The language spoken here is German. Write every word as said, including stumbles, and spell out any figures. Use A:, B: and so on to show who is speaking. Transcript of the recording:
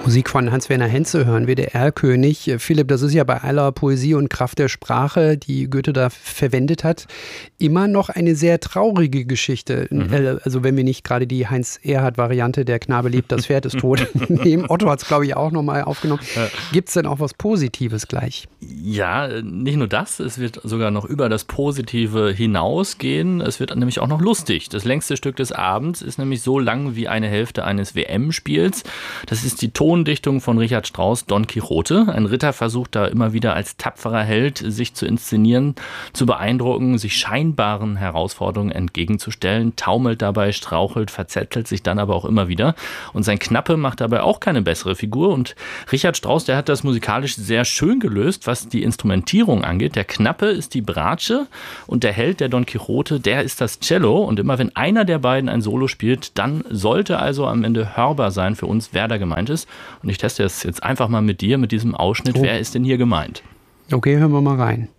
A: Musik von Hans-Werner Henze hören, W D R-König. Philipp, das ist ja bei aller Poesie und Kraft der Sprache, die Goethe da verwendet hat, immer noch eine sehr traurige Geschichte. Mhm. Also wenn wir nicht gerade die Heinz-Erhardt-Variante, der Knabe lebt, das Pferd ist tot, nehmen. Otto hat es, glaube ich, auch nochmal aufgenommen. Ja. Gibt es denn auch was Positives gleich?
B: Ja, nicht nur das, es wird sogar noch über das Positive hinausgehen. Es wird nämlich auch noch lustig. Das längste Stück des Abends ist nämlich so lang wie eine Hälfte eines W M-Spiels. Das ist die Tondichtung von Richard Strauss, Don Quixote. Ein Ritter versucht da immer wieder als tapferer Held sich zu inszenieren, zu beeindrucken, sich scheinbaren Herausforderungen entgegenzustellen, taumelt dabei, strauchelt, verzettelt sich dann aber auch immer wieder. Und sein Knappe macht dabei auch keine bessere Figur. Und Richard Strauss, der hat das musikalisch sehr schön gelöst, was die Instrumentierung angeht. Der Knappe ist die Bratsche und der Held, der Don Quixote, der ist das Cello. Und immer wenn einer der beiden ein Solo spielt, dann sollte also am Ende hörbar sein für uns, wer da gemeint ist. Und ich teste es jetzt einfach mal mit dir, mit diesem Ausschnitt. Oh. Wer ist denn hier gemeint?
A: Okay, hören wir mal rein.